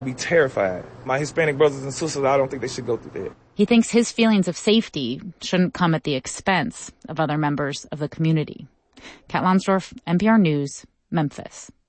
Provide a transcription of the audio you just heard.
Be terrified. My Hispanic brothers and sisters, I don't think they should go through that. He thinks his feelings of safety shouldn't come at the expense of other members of the community. Kat Lonsdorf, NPR News, Memphis.